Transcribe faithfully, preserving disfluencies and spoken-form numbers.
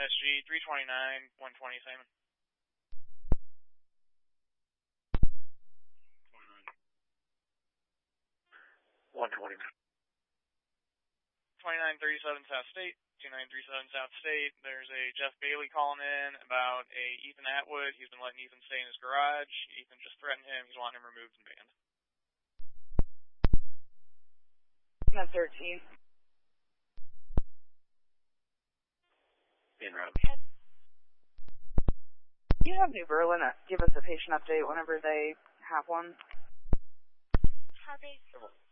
S G three twenty-nine, one twenty Simon. one twenty. twenty-nine thirty-seven South State, two nine three seven South State. There's a Jeff Bailey calling in about a Ethan Atwood. He's been letting Ethan stay in his garage. Ethan just threatened him. He's wanting him removed and banned. Net thirteen. In route. Do you have New Berlin? Uh, give us a patient update whenever they have one. Copy.